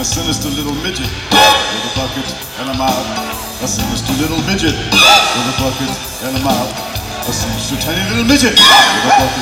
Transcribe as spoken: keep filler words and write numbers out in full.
sinister little midget with a bucket and a mouth. A sinister little midget with a bucket and a mouth. A sinister tiny little midget with a bucket.